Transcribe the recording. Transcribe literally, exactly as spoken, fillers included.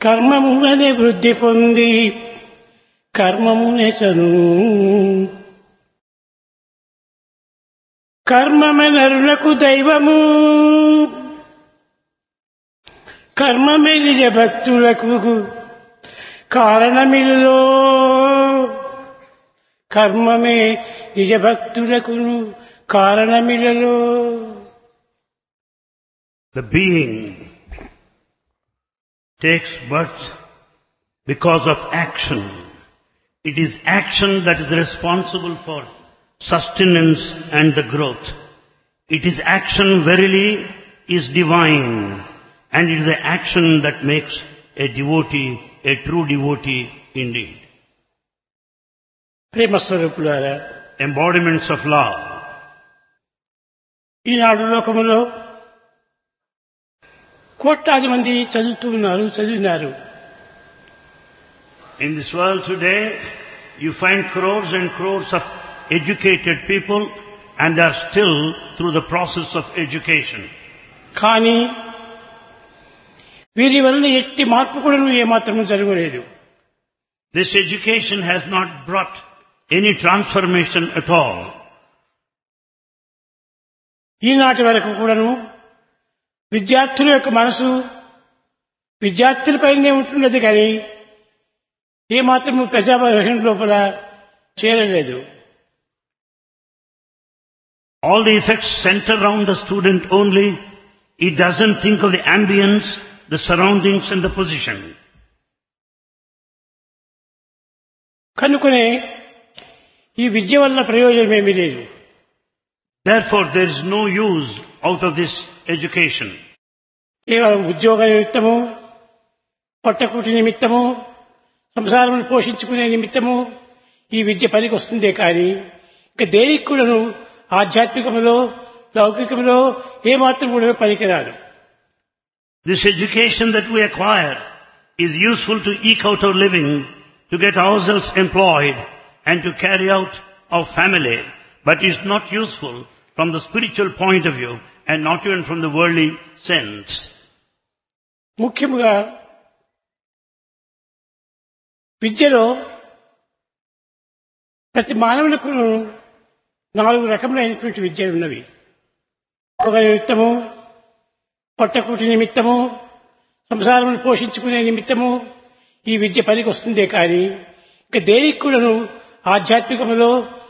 కర్మమునే వృద్ధి పొంది కర్మమునే చను కర్మమే నరులకు దైవము కర్మమే నిజ భక్తులకు కారణమిలో కర్మమే నిజ భక్తులకు కారణమిలలో. The being takes birth because of action. It is action that is responsible for sustenance and the growth. It is action verily is divine, and it is the action that makes a devotee a true devotee indeed. ప్రేమ స్వరూపులారా, Embodiments of love. ఈనాడు లోకములో కోట్లాది మంది చదువుతూ ఉన్నారు, చదివినారు. In this world today, you find crores and crores of educated people, and they are still through the process of education. కానీ వీరి వలన ఎట్టి మార్పు కూడా ఏమాత్రము జరగలేదు. This education has not brought any transformation at all. ఈనాటి వరకు కూడాను విద్యార్థుల యొక్క మనసు విద్యార్థులపైనే ఉంటున్నది కానీ ఏమాత్రము ప్రజాభవన లోపల చేరలేదు. All the effects center around the student only. It doesn't think of the ambience, the surroundings and the position. కనుకనే ఈ విద్య వల్ల ప్రయోజనం ఏమీ లేదు. Therefore, there is no use out of this education. కేవలం ఉద్యోగ నిమిత్తము, పొట్టకూటి నిమిత్తము, సంసారం పోషించుకునే నిమిత్తము ఈ విద్య పనికి వస్తుందే కానీ ఇంకా దేనికి కూడాను ఆధ్యాత్మికములో లౌకికములో ఏమాత్రం కూడా పనికిరాదు. This education that we acquire is useful to eke out our living, to get ourselves employed and to carry out our family, but is not useful from the spiritual point of view and not even from the worldly sense. ముఖ్యముగా విద్యలో ప్రతి మానవులకు నాలుగు రకములైనటువంటి విద్యలు ఉన్నవి. ఒక నిమిత్తము, పొట్టకూటి నిమిత్తము, సంసారం పోషించుకునే నిమిత్తము ఈ విద్య పనికి వస్తుందే కానీ ఇంకా దేనికి కూడాను ఆధ్యాత్మికములో